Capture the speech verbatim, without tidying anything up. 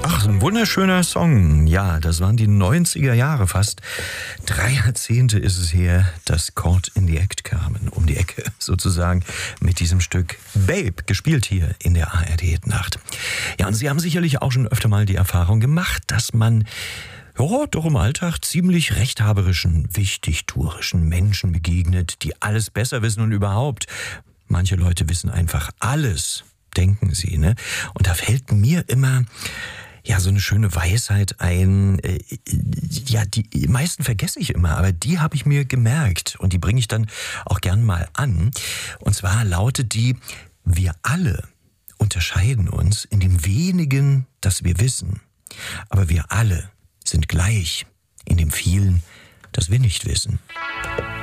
Ach, ein wunderschöner Song. Ja, das waren die neunziger Jahre fast. Drei Jahrzehnte ist es her, dass Caught in the Act kamen, um die Ecke sozusagen, mit diesem Stück Babe, gespielt hier in der A R D-Nacht. Ja, und Sie haben sicherlich auch schon öfter mal die Erfahrung gemacht, dass man ja, doch im Alltag ziemlich rechthaberischen, wichtigtuerischen Menschen begegnet, die alles besser wissen und überhaupt. Manche Leute wissen einfach alles, denken sie, ne? Und da fällt mir immer ja so eine schöne Weisheit ein. Äh, ja, die meisten vergesse ich immer, aber die habe ich mir gemerkt und die bringe ich dann auch gern mal an. Und zwar lautet die: Wir alle unterscheiden uns in dem wenigen, das wir wissen, aber wir alle sind gleich in dem vielen, das wir nicht wissen.